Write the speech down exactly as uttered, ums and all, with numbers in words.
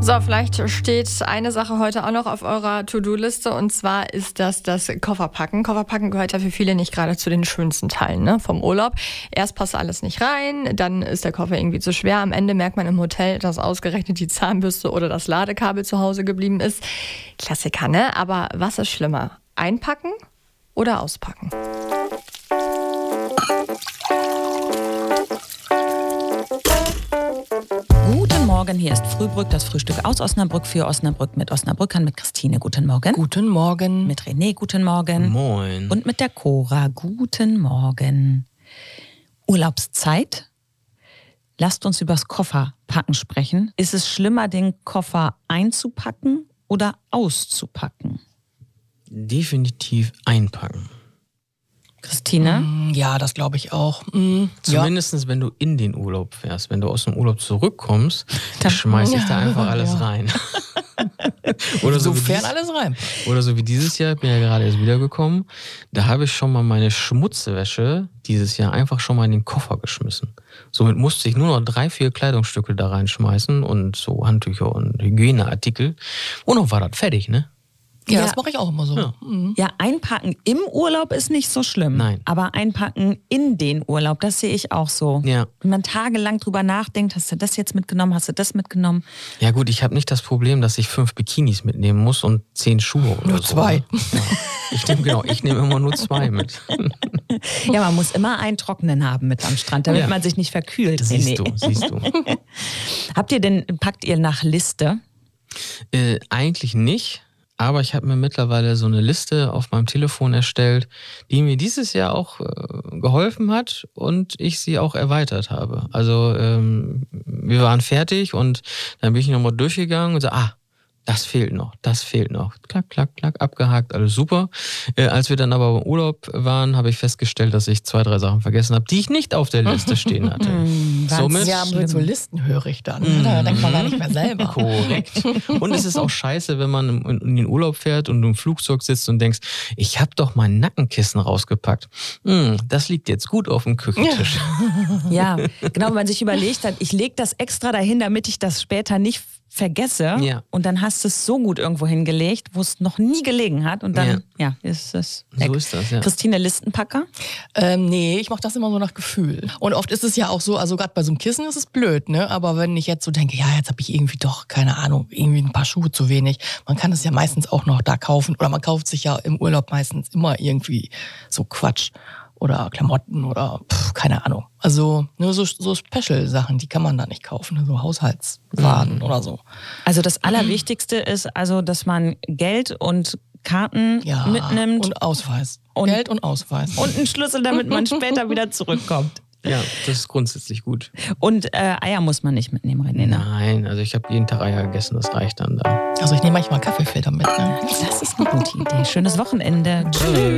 So, vielleicht steht eine Sache heute auch noch auf eurer To-Do-Liste und zwar ist das das Kofferpacken. Kofferpacken gehört ja für viele nicht gerade zu den schönsten Teilen, ne, vom Urlaub. Erst passt alles nicht rein, dann ist der Koffer irgendwie zu schwer. Am Ende merkt man im Hotel, dass ausgerechnet die Zahnbürste oder das Ladekabel zu Hause geblieben ist. Klassiker, ne? Aber was ist schlimmer? Einpacken oder auspacken? Guten Morgen, hier ist Frühbrück, das Frühstück aus Osnabrück für Osnabrück mit Osnabrückern, mit Christine. Guten Morgen. Guten Morgen. Mit René, guten Morgen. Moin. Und mit der Cora, guten Morgen. Urlaubszeit. Lasst uns übers Kofferpacken sprechen. Ist es schlimmer, den Koffer einzupacken oder auszupacken? Definitiv einpacken. Christine? Ja, das glaube ich auch. Mhm. Zumindest ja. Wenn du in den Urlaub fährst. Wenn du aus dem Urlaub zurückkommst, dann schmeiß ich da einfach alles ja. rein. Oder so Sofern dies, alles rein. Oder so wie dieses Jahr, ich bin ja gerade erst wiedergekommen, da habe ich schon mal meine Schmutzwäsche dieses Jahr einfach schon mal in den Koffer geschmissen. Somit musste ich nur noch drei, vier Kleidungsstücke da reinschmeißen und so Handtücher und Hygieneartikel. Und dann war das fertig, ne? Ja, Ja, das mache ich auch immer so. Ja. Mhm. Ja, einpacken im Urlaub ist nicht so schlimm. Nein. Aber einpacken in den Urlaub, das sehe ich auch so. Ja. Wenn man tagelang drüber nachdenkt, hast du das jetzt mitgenommen, hast du das mitgenommen? Ja gut, ich habe nicht das Problem, dass ich fünf Bikinis mitnehmen muss und zehn Schuhe oder Nur so. zwei. Ja. Ich nehme genau, ich nehme immer nur zwei mit. Ja, man muss immer einen trockenen haben mit am Strand, damit Ja. man sich nicht verkühlt. Siehst Nee. du, siehst du. Habt ihr denn, packt ihr nach Liste? Äh, eigentlich nicht. Aber ich habe mir mittlerweile so eine Liste auf meinem Telefon erstellt, die mir dieses Jahr auch äh, geholfen hat und ich sie auch erweitert habe. Also ähm, wir waren fertig und dann bin ich nochmal durchgegangen und so, ah, das fehlt noch, das fehlt noch. Klack, klack, klack, abgehakt, alles super. Äh, als wir dann aber im Urlaub waren, habe ich festgestellt, dass ich zwei, drei Sachen vergessen habe, die ich nicht auf der Liste stehen hatte. Somit, Ja, mit so Listen höre ich dann. Mhm. Da denkt man gar nicht mehr selber. Korrekt. Und es ist auch scheiße, wenn man in, in den Urlaub fährt und du im Flugzeug sitzt und denkst, ich habe doch mein Nackenkissen rausgepackt. Hm, das liegt jetzt gut auf dem Küchentisch. Ja, genau, wenn man sich überlegt hat, ich lege das extra dahin, damit ich das später nicht vergesse. Ja. Und dann hast du es so gut irgendwo hingelegt, wo es noch nie gelegen hat. Und dann, ja, ja ist es weg. So ist das, ja. Christine, Listenpacker? Ähm, nee, ich mache das immer so nach Gefühl. Und oft ist es ja auch so, also gerade bei so einem Kissen ist es blöd, ne? Aber wenn ich jetzt so denke, ja, jetzt habe ich irgendwie doch, keine Ahnung, irgendwie ein paar Schuhe zu wenig. Man kann es ja meistens auch noch da kaufen. Oder man kauft sich ja im Urlaub meistens immer irgendwie so Quatsch. Oder Klamotten oder pff, keine Ahnung. Also nur so, so Special-Sachen, die kann man da nicht kaufen. So Haushaltswaren mhm. oder so. Also das Allerwichtigste ist also, dass man Geld und Karten ja, mitnimmt. Und Ausweis. Und Geld und Ausweis. Und einen Schlüssel, damit man später wieder zurückkommt. Ja, das ist grundsätzlich gut. Und äh, Eier muss man nicht mitnehmen, René. Nein, also ich habe jeden Tag Eier gegessen, das reicht dann da. Also ich nehme manchmal Kaffeefilter mit. Ne? Das ist eine gute Idee. Schönes Wochenende. Tschüss.